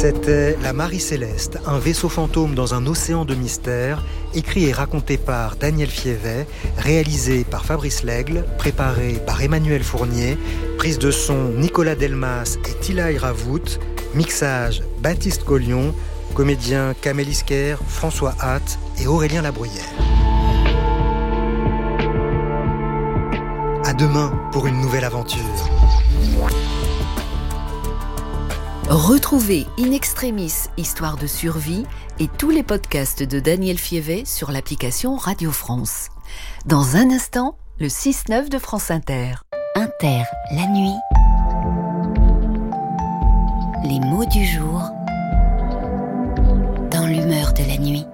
C'était La Marie Céleste, un vaisseau fantôme dans un océan de mystère, écrit et raconté par Daniel Fievet, réalisé par Fabrice Lègle, préparé par Emmanuel Fournier, prise de son Nicolas Delmas et Tilaï Ravout, mixage Baptiste Collion, comédiens Kamel Isker, François Hatt et Aurélien Labruyère. À demain pour une nouvelle aventure. Retrouvez In Extremis, Histoire de survie et tous les podcasts de Daniel Fievet sur l'application Radio France. Dans un instant, le 6-9 de France Inter. Inter, la nuit. Les mots du jour dans l'humeur de la nuit.